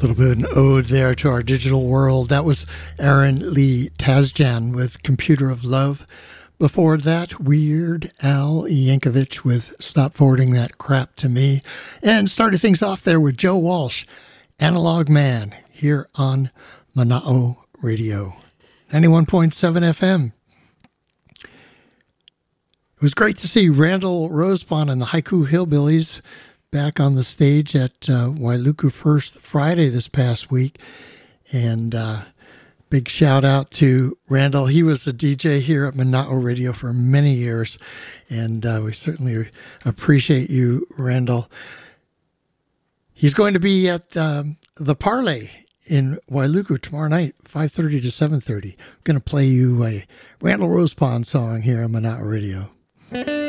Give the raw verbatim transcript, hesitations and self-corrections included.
little bit of an ode there to our digital world. That was Aaron Lee Tazjan with Computer of Love. Before that, Weird Al Yankovic with Stop Forwarding That Crap to Me. And started things off there with Joe Walsh, Analog Man, here on Mana'o Radio, ninety-one point seven F M. It was great to see Randall Rosebond and the Haiku Hillbillies back on the stage at uh, Wailuku First Friday this past week. And uh, big shout out to Randall. He was a D J here at Mana'o Radio for many years. And uh, we certainly appreciate you, Randall. He's going to be at um, the Parlay in Wailuku tomorrow night, five thirty to seven thirty. I'm going to play you a Randall Rosebond song here on Mana'o Radio.